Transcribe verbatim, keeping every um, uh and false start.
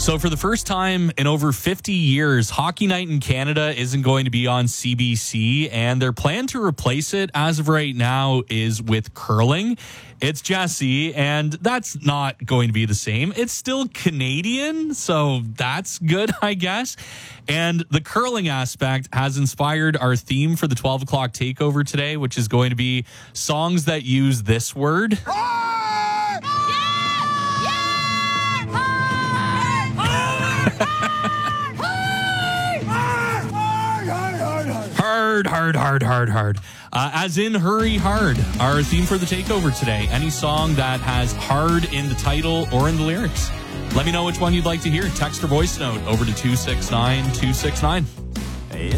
So for the first time in over fifty years, Hockey Night in Canada isn't going to be on C B C, and their plan to replace it as of right now is with curling. It's Jesse, and that's not going to be the same. It's still Canadian, so that's good, I guess. And the curling aspect has inspired our theme for the twelve o'clock takeover today, which is going to be songs that use this word. Hard, hard, hard, hard, hard. Uh, as in hurry hard, our theme for the takeover today. Any song that has hard in the title or in the lyrics. Let me know which one you'd like to hear. Text or voice note over to two six nine two six nine.